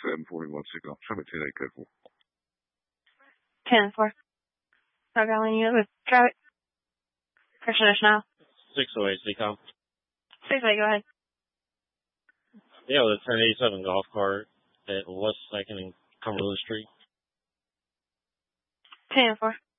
41 signal. Traffic 10-8, code 4. 10-4. I'll go in you with traffic. Pressure now. 608 CCOM. 608, go ahead. Yeah, with a 1087 golf cart at West 2nd and Cumberland Street. 10-4.